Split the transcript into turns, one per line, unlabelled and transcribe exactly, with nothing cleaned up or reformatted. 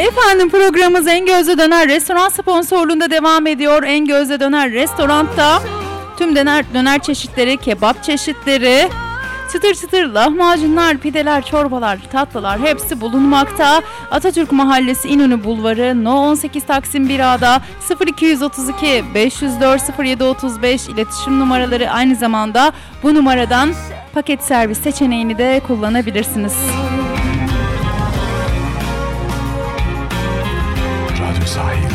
Efendim programımız En Gözde Döner Restoran sponsorluğunda devam ediyor. En Gözde Döner Restoran'ta tüm döner, döner çeşitleri, kebap çeşitleri, çıtır çıtır lahmacunlar, pideler, çorbalar, tatlılar hepsi bulunmakta. Atatürk Mahallesi İnönü Bulvarı No on sekiz Taksim bir A'da sıfır iki otuz iki beş yüz dört sıfır yedi otuz beş iletişim numaraları, aynı zamanda bu numaradan paket servis seçeneğini de kullanabilirsiniz.
Radyo Sahil.